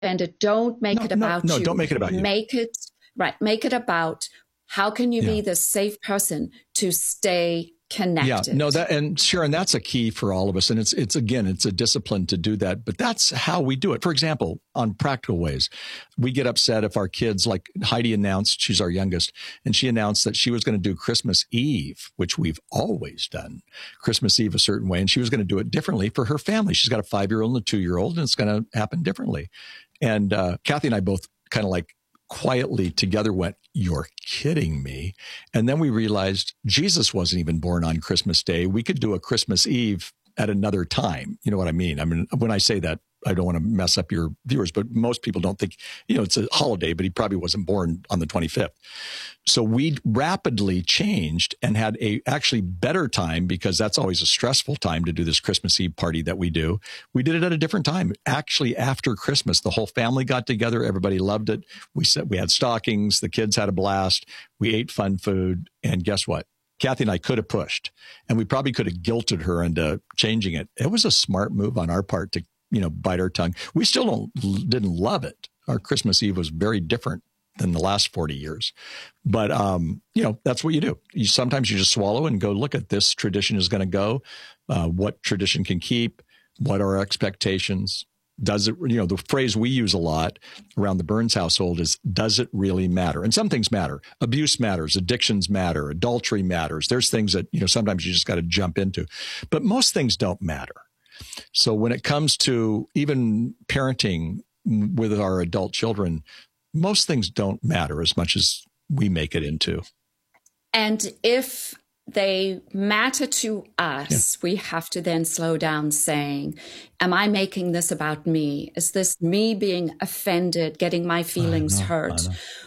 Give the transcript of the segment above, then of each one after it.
Don't make it about you. No, don't make it about you. Make it about how can you be the safe person to stay connected. Yeah, no, and Sharon, that's a key for all of us. And it's a discipline to do that, but that's how we do it. For example, on practical ways, we get upset if our kids, like Heidi announced, she's our youngest, and she announced that she was going to do Christmas Eve, which we've always done Christmas Eve a certain way. And she was going to do it differently for her family. She's got a 5-year-old and a 2-year-old, and it's going to happen differently. And Kathy and I both kind of like quietly together went, "You're kidding me." And then we realized Jesus wasn't even born on Christmas Day. We could do a Christmas Eve at another time. You know what I mean? I mean, when I say that, I don't want to mess up your viewers, but most people don't think, it's a holiday, but he probably wasn't born on the 25th. So we rapidly changed and had a actually better time, because that's always a stressful time to do this Christmas Eve party that we do. We did it at a different time. Actually, after Christmas, the whole family got together. Everybody loved it. We had stockings. The kids had a blast. We ate fun food. And guess what? Kathy and I could have pushed, and we probably could have guilted her into changing it. It was a smart move on our part to, bite our tongue. We still didn't love it. Our Christmas Eve was very different than the last 40 years. But, that's what you do. Sometimes you just swallow and go, look at this tradition is going to go. What tradition can keep? What are our expectations? Does it, the phrase we use a lot around the Burns household is, does it really matter? And some things matter. Abuse matters. Addictions matter. Adultery matters. There's things that, sometimes you just got to jump into. But most things don't matter. So when it comes to even parenting with our adult children, most things don't matter as much as we make it into. And if they matter to us, we have to then slow down saying, am I making this about me? Is this me being offended, getting my feelings hurt?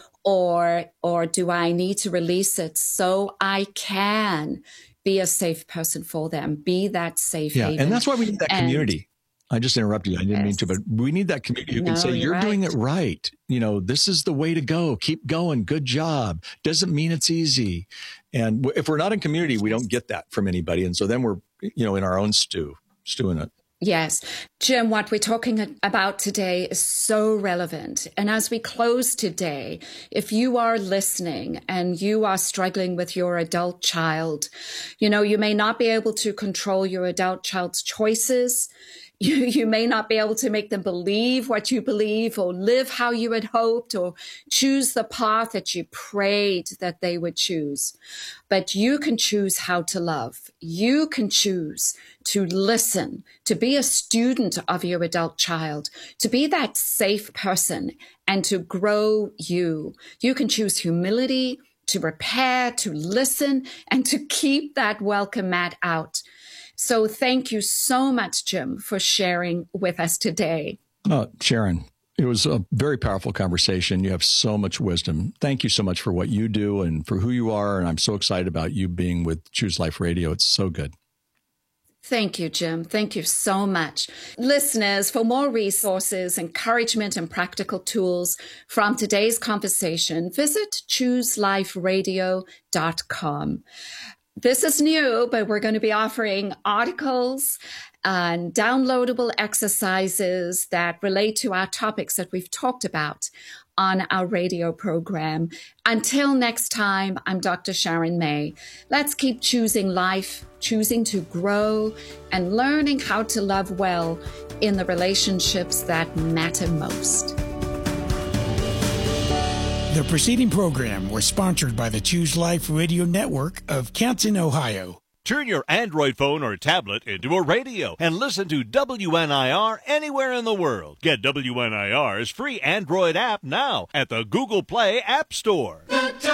Or do I need to release it so I can be a safe person for them, be that safe haven? And that's why we need that community. I just interrupted you. I didn't mean to, but we need that community who can say, you're doing it right. This is the way to go. Keep going. Good job. Doesn't mean it's easy. And if we're not in community, we don't get that from anybody. And so then we're, in our own stewing it. Yes. Jim, what we're talking about today is so relevant. And as we close today, if you are listening and you are struggling with your adult child, you may not be able to control your adult child's choices. You may not be able to make them believe what you believe or live how you had hoped or choose the path that you prayed that they would choose. But you can choose how to love. You can choose to listen, to be a student of your adult child, to be that safe person and to grow you. You can choose humility, to repair, to listen, and to keep that welcome mat out. So thank you so much, Jim, for sharing with us today. Sharon, it was a very powerful conversation. You have so much wisdom. Thank you so much for what you do and for who you are. And I'm so excited about you being with Choose Life Radio. It's so good. Thank you, Jim. Thank you so much. Listeners, for more resources, encouragement, and practical tools from today's conversation, visit chooseliferadio.com. This is new, but we're going to be offering articles and downloadable exercises that relate to our topics that we've talked about on our radio program. Until next time, I'm Dr. Sharon May. Let's keep choosing life, choosing to grow, and learning how to love well in the relationships that matter most. The preceding program was sponsored by the Choose Life Radio Network of Canton, Ohio. Turn your Android phone or tablet into a radio and listen to WNIR anywhere in the world. Get WNIR's free Android app now at the Google Play App Store.